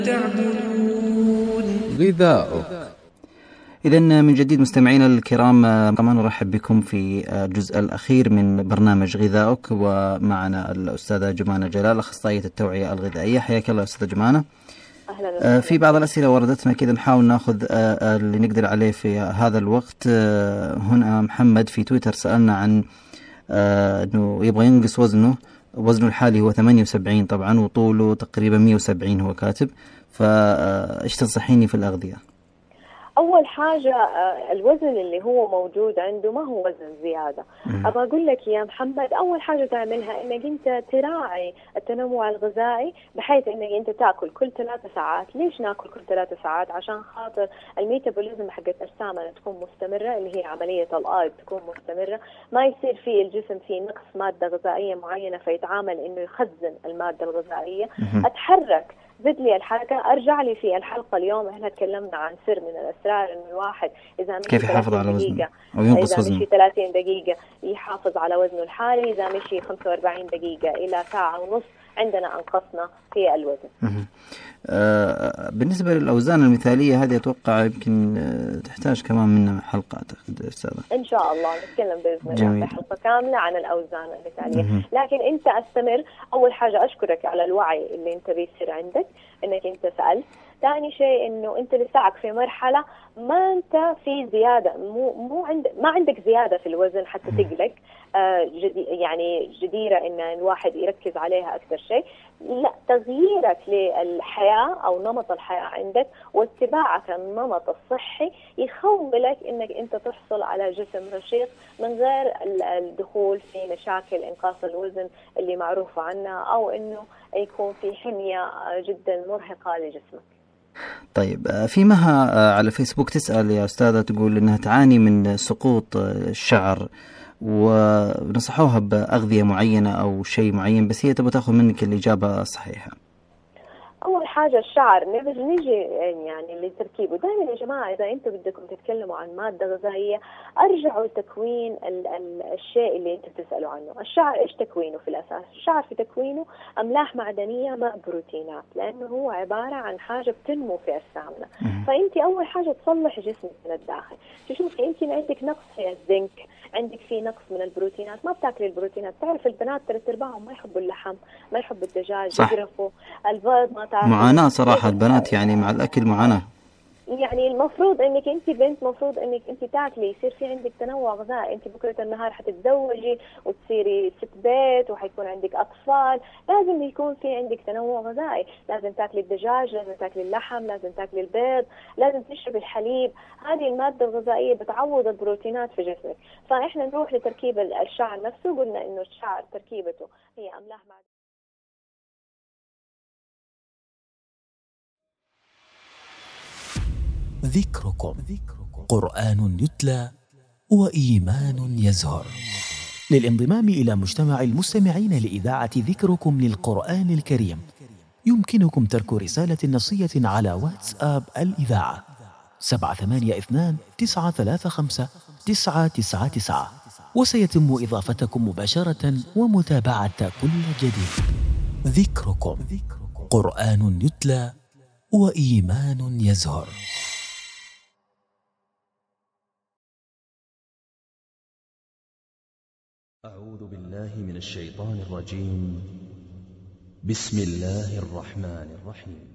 تعبدون. غذاؤك. إذا من جديد مستمعينا الكرام، كمان نرحب بكم في الجزء الأخير من برنامج غذاؤك، ومعنا الأستاذة جمانة جلال، أخصائية التوعية الغذائية. حياك الله أستاذة جمانة. في بعض الأسئلة وردتنا كذا نحاول ناخذ اللي نقدر عليه في هذا الوقت. هنا محمد في تويتر سألنا عن أنه يبغى ينقص وزنه الحالي هو 78 طبعا، وطوله تقريبا 170 هو كاتب، فإيش تنصحيني في الأغذية؟ أول حاجة الوزن اللي هو موجود عنده ما هو وزن زيادة. أبغى أقول لك يا محمد، أول حاجة تعملها إنك أنت تراعي التنوع الغذائي، بحيث إنك أنت تأكل كل 3 ساعات. ليش نأكل كل 3 ساعات؟ عشان خاطر الميتابوليزم حقت أجسامنا تكون مستمرة، اللي هي عملية الأيض تكون مستمرة، ما يصير في الجسم فيه نقص مادة غذائية معينة فيتعامل إنه يخزن المادة الغذائية. أتحرك، زد لي الحركة. أرجع لي في الحلقة اليوم إحنا تكلمنا عن سر من الأسرار إنه الواحد إذا مشي كيف يحافظ على وزنه أو ينقص وزنه. إذا مشي 30 دقيقة يحافظ على وزنه الحالي، إذا مشي 45 دقيقة إلى ساعة ونص عندنا أنقصنا في الوزن. بالنسبة للأوزان المثالية هذه أتوقع يمكن تحتاج كمان منا حلقة أعتقد أستاذة. إن شاء الله نتكلم بإذن الله في حلقة كاملة عن الأوزان المثالية. لكن أنت استمر. أول حاجة أشكرك على الوعي اللي أنت بيصير عندك إنك أنت سألت. ثاني شيء إنه أنت لساعك في مرحلة ما أنت في زيادة، ما عندك زيادة في الوزن حتى تقلق. يعني جديرة إن الواحد يركز عليها أكثر شيء. لا، تغييرك للحياة أو نمط الحياة عندك واتباعك النمط الصحي يخولك إنك أنت تحصل على جسم رشيق من غير الدخول في مشاكل إنقاص الوزن اللي معروفة عنها، أو إنه يكون في حمية جدا مرهقة لجسمك. طيب، في مها على فيسبوك تسأل يا أستاذة، تقول إنها تعاني من سقوط الشعر، ونصحوها بأغذية معينة أو شيء معين، بس هي تبغى تأخذ منك الإجابة الصحيحة. أول حاجة الشعر نيجي يعني لتركيبه. دائما يا جماعة إذا أنتم بدكم تتكلموا عن مادة غذائية أرجعوا لتكوين الشيء اللي أنتم تسألوا عنه. الشعر إيش تكوينه في الأساس؟ الشعر في تكوينه أملاح معدنية مع بروتينات، لأنه هو عبارة عن حاجة بتنمو في أجسامنا. فأنت أول حاجة تصلح جسمك من الداخل. تشوفي أنت عندك نقص في الزنك، عندك في نقص من البروتينات، ما بتاكلي البروتينات. تعرف البنات 3/4 ما يحبوا اللحم، ما يحبوا الدجاج، يقرفوا البيض، ما تعرف. معاناة صراحة البنات يعني مع الأكل معاناة. يعني المفروض انك انت بنت، مفروض انك انت تاكلي، يصير في عندك تنوع غذائي. انت بكره النهار حتتزوجي وتصيري ست بيت وحيكون عندك اطفال، لازم يكون في عندك تنوع غذائي. لازم تاكلي الدجاج، لازم تاكلي اللحم، لازم تاكلي البيض، لازم تشربي الحليب. هذه الماده الغذائيه بتعوض البروتينات في جسمك. فاحنا نروح لتركيب الشعر نفسه. قلنا انه الشعر تركيبته هي املاح معدنيه. ذكركم قرآن يتلى وإيمان يزهر. للانضمام إلى مجتمع المستمعين لإذاعة ذكركم للقرآن الكريم يمكنكم ترك رسالة نصية على واتساب الإذاعة 782 935 999، وسيتم إضافتكم مباشرة ومتابعة كل جديد. ذكركم قرآن يتلى وإيمان يزهر. أعوذ بالله من الشيطان الرجيم. بسم الله الرحمن الرحيم.